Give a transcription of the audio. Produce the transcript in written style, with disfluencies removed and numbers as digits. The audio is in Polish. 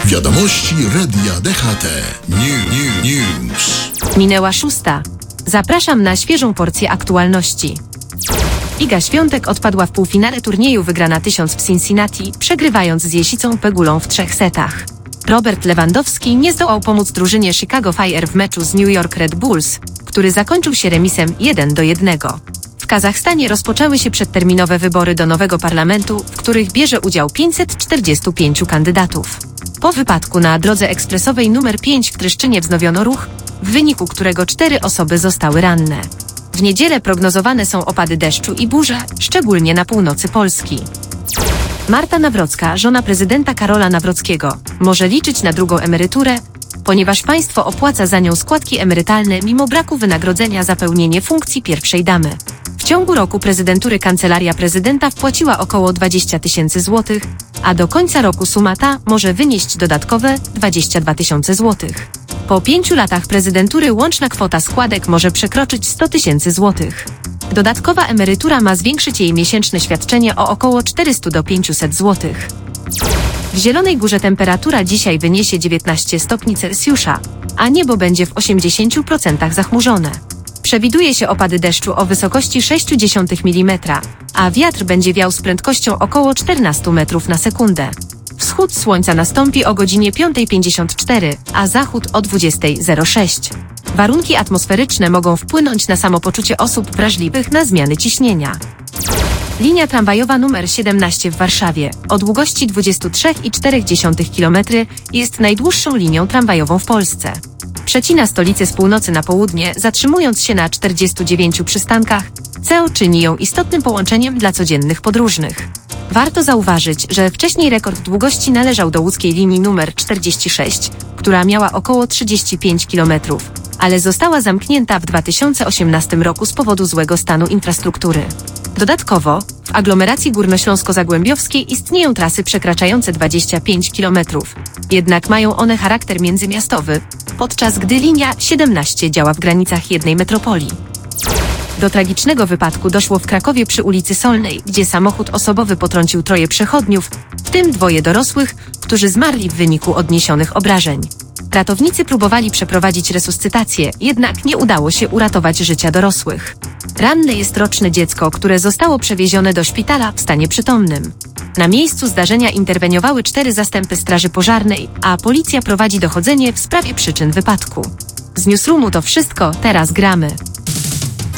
Wiadomości Radia DHT. News. Minęła 6:00. Zapraszam na świeżą porcję aktualności. Iga Świątek odpadła w półfinale turnieju Wygrana 1000 w Cincinnati, przegrywając z Jesicą Pegulą w 3 setach. Robert Lewandowski nie zdołał pomóc drużynie Chicago Fire w meczu z New York Red Bulls, który zakończył się remisem 1-1. W Kazachstanie rozpoczęły się przedterminowe wybory do nowego parlamentu, w których bierze udział 545 kandydatów. Po wypadku na drodze ekspresowej nr 5 w Tryszczynie wznowiono ruch, w wyniku którego 4 osoby zostały ranne. W niedzielę prognozowane są opady deszczu i burze, szczególnie na północy Polski. Marta Nawrocka, żona prezydenta Karola Nawrockiego, może liczyć na drugą emeryturę, ponieważ państwo opłaca za nią składki emerytalne mimo braku wynagrodzenia za pełnienie funkcji pierwszej damy. W ciągu roku prezydentury Kancelaria Prezydenta wpłaciła około 20 000 złotych, a do końca roku suma ta może wynieść dodatkowe 22 000 złotych. Po 5 latach prezydentury łączna kwota składek może przekroczyć 100 000 złotych. Dodatkowa emerytura ma zwiększyć jej miesięczne świadczenie o około 400 do 500 złotych. W Zielonej Górze temperatura dzisiaj wyniesie 19 stopni Celsjusza, a niebo będzie w 80% zachmurzone. Przewiduje się opady deszczu o wysokości 0,6 mm, a wiatr będzie wiał z prędkością około 14 metrów na sekundę. Wschód słońca nastąpi o godzinie 5:54, a zachód o 20:06. Warunki atmosferyczne mogą wpłynąć na samopoczucie osób wrażliwych na zmiany ciśnienia. Linia tramwajowa nr 17 w Warszawie, o długości 23,4 km, jest najdłuższą linią tramwajową w Polsce. Przecina stolicę z północy na południe, zatrzymując się na 49 przystankach, co czyni ją istotnym połączeniem dla codziennych podróżnych. Warto zauważyć, że wcześniej rekord długości należał do łódzkiej linii nr 46, która miała około 35 km, ale została zamknięta w 2018 roku z powodu złego stanu infrastruktury. Dodatkowo, w aglomeracji górnośląsko-zagłębiowskiej istnieją trasy przekraczające 25 km, jednak mają one charakter międzymiastowy, podczas gdy linia 17 działa w granicach jednej metropolii. Do tragicznego wypadku doszło w Krakowie przy ulicy Solnej, gdzie samochód osobowy potrącił 3 przechodniów, w tym 2 dorosłych, którzy zmarli w wyniku odniesionych obrażeń. Ratownicy próbowali przeprowadzić resuscytację, jednak nie udało się uratować życia dorosłych. Ranne jest roczne dziecko, które zostało przewiezione do szpitala w stanie przytomnym. Na miejscu zdarzenia interweniowały 4 zastępy straży pożarnej, a policja prowadzi dochodzenie w sprawie przyczyn wypadku. Z Newsroomu to wszystko, teraz gramy.